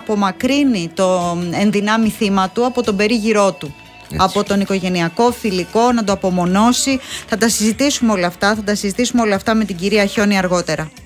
απομακρύνει το ενδυνάμει θύμα του από τον περίγυρό του. Έτσι. Από τον οικογενειακό, φιλικό, να το απομονώσει. Θα τα συζητήσουμε όλα αυτά με την κυρία Χιόνι αργότερα.